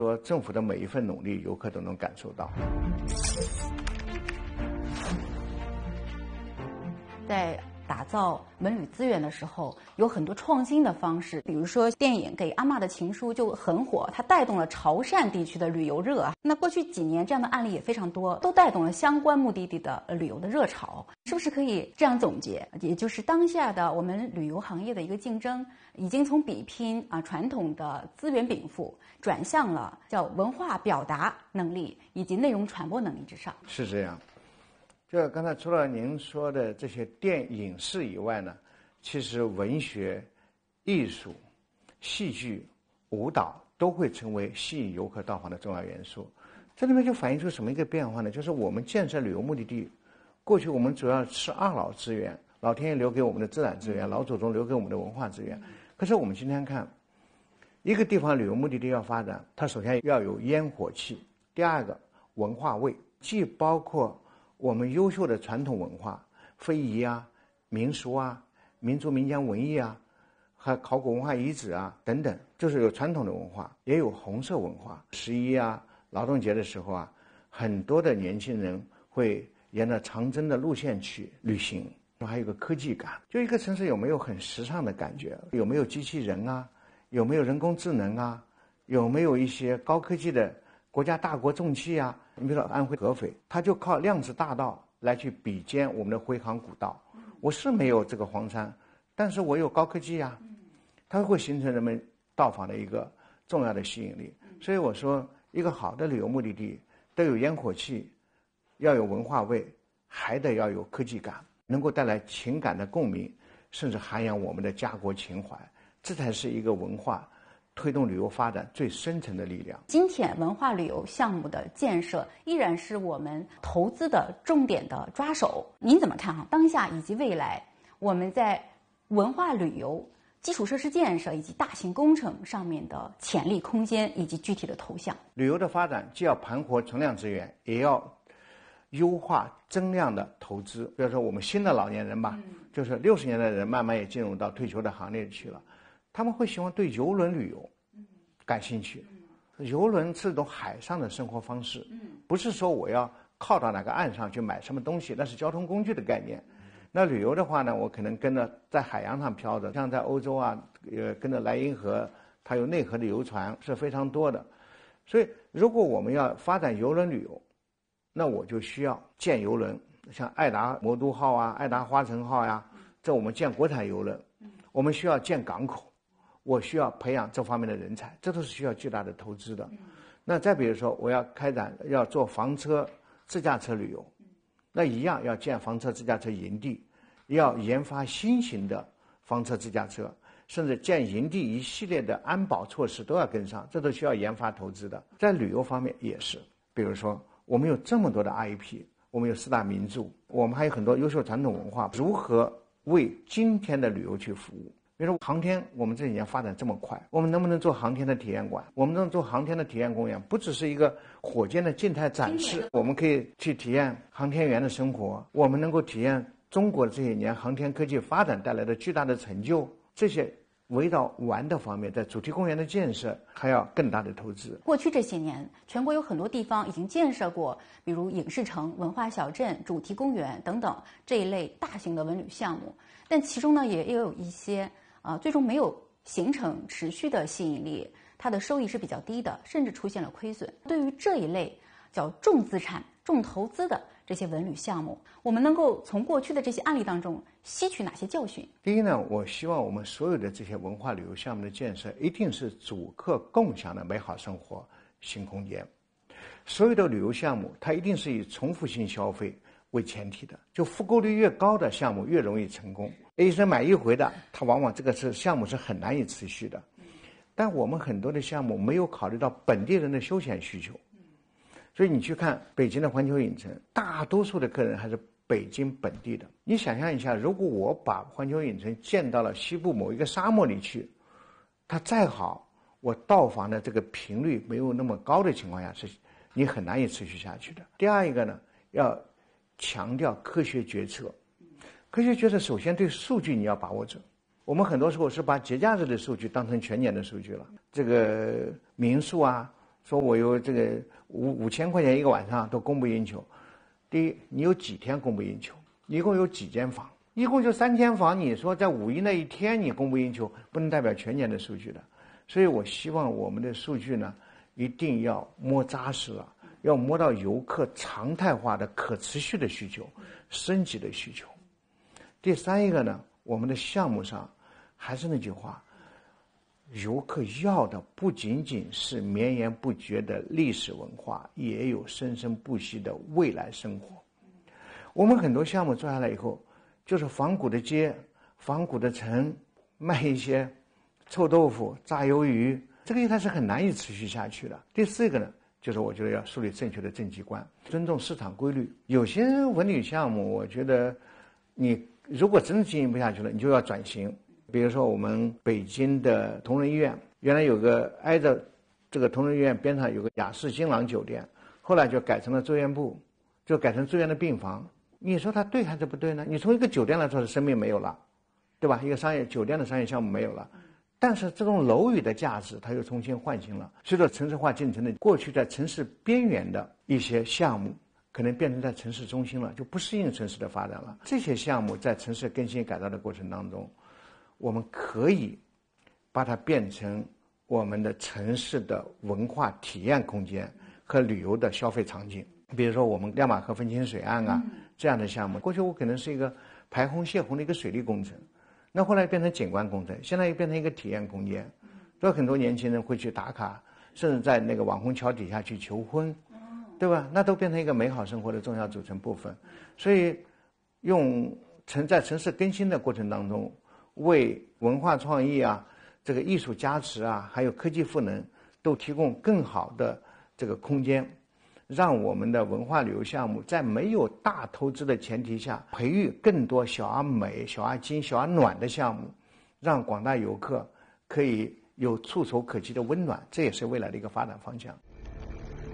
说政府的每一份努力，游客都能感受到。 在打造文旅资源的时候，有很多创新的方式，比如说电影《给阿嬷的情书》就很火，它带动了潮汕地区的旅游热啊。那过去几年这样的案例也非常多，都带动了相关目的地的旅游的热潮。是不是可以这样总结？也就是当下的我们旅游行业的一个竞争，已经从比拼传统的资源禀赋，转向了叫文化表达能力以及内容传播能力之上。 是这样。就刚才除了您说的这些电影视以外呢，其实文学、艺术、戏剧、舞蹈都会成为吸引游客到访的重要元素。这里面就反映出什么一个变化呢？就是我们建设旅游目的地，过去我们主要是二老资源，老天爷留给我们的自然资源，老祖宗留给我们的文化资源。可是我们今天看，一个地方旅游目的地要发展，它首先要有烟火气，第二个文化味，既包括我们优秀的传统文化，非遗啊、民俗啊、民族民间文艺啊，还考古文化遗址啊等等，就是有传统的文化，也有红色文化。11啊、劳动节的时候啊，很多的年轻人会沿着长征的路线去旅行。还有个科技感，就一个城市有没有很时尚的感觉，有没有机器人啊，有没有人工智能啊，有没有一些高科技的国家大国重器啊。你比如说安徽合肥，它就靠量子大道来去比肩我们的徽杭古道。我是没有这个黄山，但是我有高科技啊，它会形成人们到访的一个重要的吸引力。所以我说，一个好的旅游目的地都有烟火气，要有文化味，还得要有科技感，能够带来情感的共鸣，甚至涵养我们的家国情怀，这才是一个文化推动旅游发展最深层的力量。 今天文化旅游项目的建设依然是我们投资的重点的抓手。您怎么看当下以及未来我们在文化旅游、基础设施建设以及大型工程上面的潜力空间以及具体的投向？ 旅游的发展既要盘活存量资源，也要优化增量的投资。比如说我们新的老年人吧，就是60年的人慢慢也进入到退休的行列去了，他们会喜欢对邮轮旅游感兴趣。邮轮是一种海上的生活方式，不是说我要靠到哪个岸上去买什么东西，那是交通工具的概念。那旅游的话呢，我可能跟着在海洋上漂着，像在欧洲啊，跟着莱茵河，它有内河的游船是非常多的。所以如果我们要发展邮轮旅游，那我就需要建邮轮，像爱达魔都号啊、爱达花城号呀，这我们建国产邮轮。我们需要建港口，我需要培养这方面的人才，这都是需要巨大的投资的。那再比如说，我要开展要做房车、自驾车旅游，那一样要建房车、自驾车营地，要研发新型的房车、自驾车，甚至建营地一系列的安保措施都要跟上，这都需要研发投资的。在旅游方面也是，比如说我们有这么多的 IP， 我们有4大名著，我们还有很多优秀传统文化，如何为今天的旅游去服务？比如说航天，我们这几年发展这么快，我们能不能做航天的体验馆？我们能做航天的体验公园，不只是一个火箭的静态展示，我们可以去体验航天员的生活，我们能够体验中国这些年航天科技发展带来的巨大的成就。这些围绕玩的方面，在主题公园的建设还要更大的投资。 过去这些年，全国有很多地方已经建设过，比如影视城、文化小镇、主题公园等等这一类大型的文旅项目，但其中呢，也有一些最终没有形成持续的吸引力，它的收益是比较低的，甚至出现了亏损。对于这一类叫重资产、重投资的这些文旅项目，我们能够从过去的这些案例当中吸取哪些教训？ 第一呢，我希望我们所有的这些文化旅游项目的建设，一定是主客共享的美好生活新空间。所有的旅游项目，它一定是以重复性消费为前提的，就复购率越高的项目越容易成功。一生买一回的，它往往这个项目是很难以持续的。但我们很多的项目没有考虑到本地人的休闲需求，所以你去看北京的环球影城，大多数的客人还是北京本地的。你想象一下，如果我把环球影城建到了西部某一个沙漠里去，它再好，我到访的这个频率没有那么高的情况下，是你很难以持续下去的。第二一个呢，要强调科学决策。科学决策首先对数据你要把握准。我们很多时候是把节假日的数据当成全年的数据了。这个民宿啊、 说我有这个5000块钱一个晚上都供不应求。第一，你有几天供不应求？一共有几间房？一共就3间房，你说在5一那一天你供不应求，不能代表全年的数据的。所以我希望我们的数据呢，一定要摸扎实了，要摸到游客常态化的可持续的需求，升级的需求。第三一个呢，我们的项目上还是那句话，游客要的不仅仅是绵延不绝的历史文化，也有生生不息的未来生活。我们很多项目做下来以后，就是仿古的街、仿古的城，卖一些臭豆腐、炸鱿鱼，这个它是很难以持续下去的。第四个呢，就是我觉得要树立正确的政绩观，尊重市场规律。有些文旅项目，我觉得你如果真的经营不下去了，你就要转型。比如说我们北京的同仁医院，原来有个挨着这个同仁医院边上有个雅士金朗酒店，后来就改成了住院部，就改成住院的病房。你说它对还是不对呢？你从一个酒店来说，生命没有了，对吧？一个酒店的商业项目没有了，但是这种楼宇的价值它又重新唤醒了。随着城市化进程的过去在城市边缘的一些项目，可能变成在城市中心了，就不适应城市的发展了。这些项目在城市更新改造的过程当中，我们可以把它变成我们的城市的文化体验空间和旅游的消费场景。比如说我们亮马河风清水岸啊，这样的项目，过去我可能是一个排洪泄洪的一个水利工程，那后来变成景观工程，现在又变成一个体验空间。所以很多年轻人会去打卡，甚至在那个网红桥底下去求婚，对吧？那都变成一个美好生活的重要组成部分。所以在城市更新的过程当中，为文化创意啊、这个艺术加持啊，还有科技赋能，都提供更好的这个空间，让我们的文化旅游项目在没有大投资的前提下，培育更多小而美、小而精、小而暖的项目，让广大游客可以有触手可及的温暖，这也是未来的一个发展方向。